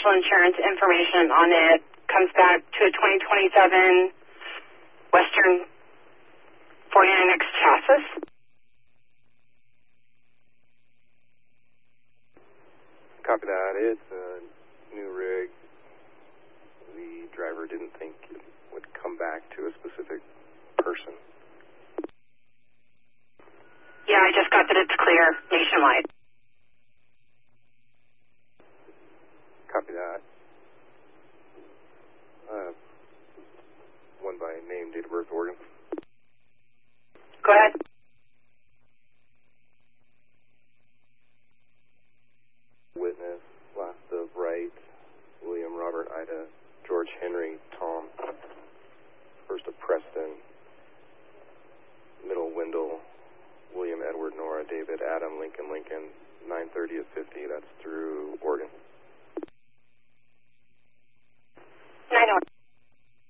commercial insurance information on it. Comes back to a 2027 Western 49X chassis. Copy that. It's a new rig. The driver didn't think it would come back to a specific person. Yeah, I just got that it's clear nationwide. Copy that. One by name, date of birth, organ. Go ahead. Witness, last of Wright, William, Robert, Ida, George, Henry, Tom. First of Preston, middle Wendell, William, Edward, Nora, David, Adam, Lincoln, 930 of 50. That's through